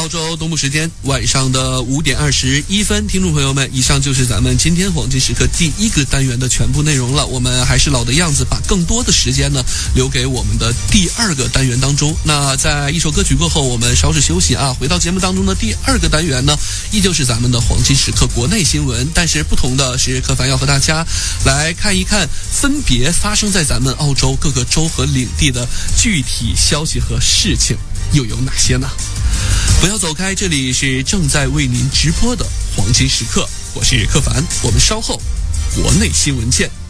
澳洲东部时间晚上的5点21分，听众朋友们，以上就是咱们今天黄金时刻第一个单元的全部内容了。我们还是老的样子，把更多的时间呢留给我们的第二个单元当中。那在一首歌曲过后，我们稍事休息啊，回到节目当中的第二个单元呢，依旧是咱们的黄金时刻国内新闻，但是不同的是，柯凡要和大家来看一看分别发生在咱们澳洲各个州和领地的具体消息和事情又有哪些呢？不要走开，这里是正在为您直播的黄金时刻，我是柯凡，我们稍后国内新闻见。